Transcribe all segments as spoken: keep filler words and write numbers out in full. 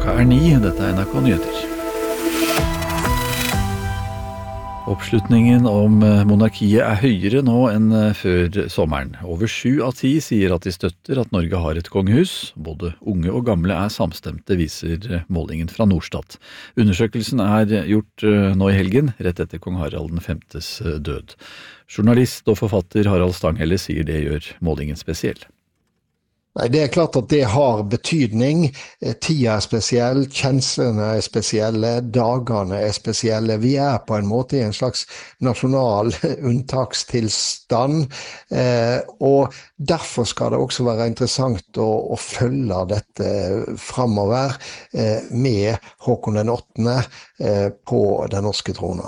Klokka er ni, dette er N R K Nyheter. Oppslutningen om monarkiet er høyere nå enn før sommeren. Over sju av ti sier at de støtter at Norge har et kongehus. Både unge og gamle er samstemte, viser målingen fra Norstat. Undersøkelsen er gjort nå i helgen, rett etter kong Harald den femtes død. Journalist og forfatter Harald Stanghelle sier det gjør målingen spesiell. Nei, det er klart at det har betydning. Tida er spesiell, kjenslene er spesielle, dagene er spesielle. Vi er på en måte i en slags nasjonal unntakstilstand, eh, og derfor skal det også være interessant å, å følge dette fremover eh, med Håkon den åttende eh, på den norske trona.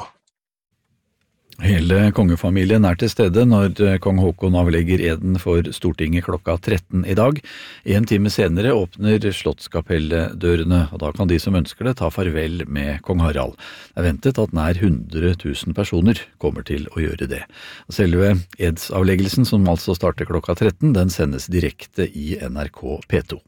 Hele kongefamilien er til stede når kong Håkon avlegger eden for Stortinget klokka tretten i dag. En time senere åpner Slottskapellet-dørene, og da kan de som ønsker det ta farvel med kong Harald. Det er ventet at nær hundre tusen personer kommer til å gjøre det. Selve edsavleggelsen, som altså starter klokka tretten, den sendes direkte i N R K P to.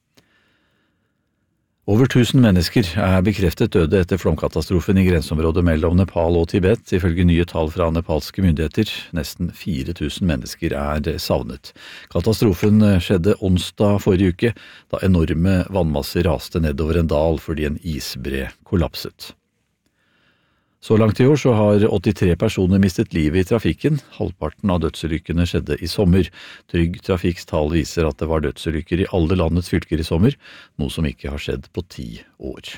Over tusen mennesker er bekreftet døde etter flomkatastrofen i grenseområdet mellom Nepal og Tibet, ifølge nye tall fra nepalske myndigheter. Nesten fire tusen mennesker er savnet. Katastrofen skjedde onsdag forrige uke, da enorme vannmasser raste nedover en dal fordi en isbre kollapset. Så langt i år så har åttitre personer mistet livet i trafikken. Halvparten av dødsulykkene skjedde i sommer. Trygg Trafikks tall viser at det var dødsulykker i alle landets fylker i sommer, noe som ikke har skjedd på ti år.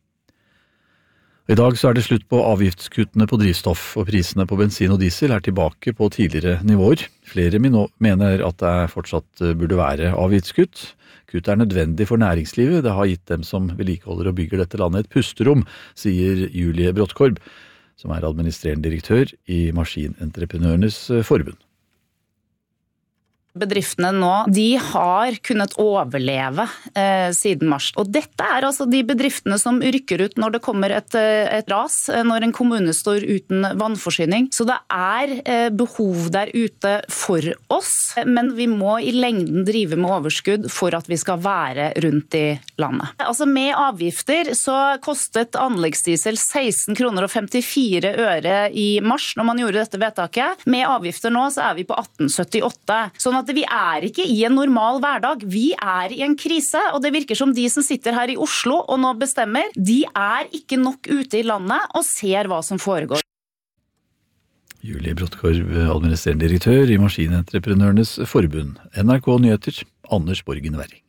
I dag så er det slutt på avgiftskuttene på drivstoff, og prisene på bensin og diesel er tilbake på tidligere nivåer. Flere mener at det fortsatt burde være avgiftskutt. Kutt er nødvendig for næringslivet, det har gitt dem som vedlikeholder og bygger dette landet et pusterom, sier Julie Brottkorb, som er administrerende direktør i Maskinentreprenørenes forbund. Bedriftene nå, de har kunnet overleve eh, siden mars. Og dette er altså de bedriftene som rykker ut når det kommer et, et ras, når en kommune står uten vannforsyning. Så det er eh, behov der ute for oss, men vi må i lengden drive med overskudd for at vi skal være rundt i landet. Altså med avgifter så kostet anleggsdiesel seksten kroner og femtifire øre i mars når man gjorde dette vedtaket. Med avgifter nå så er vi på atten syttiåtte. Sånn at vi er ikke i en normal hverdag, vi er i en krise, og det virker som de som sitter her i Oslo og nå bestemmer, de er ikke nok ute i landet og ser hva som foregår. Julie Brottkorb, administrerende direktør i Maskinentreprenørenes forbund. N R K Nyheter, Anders Borgen Werring.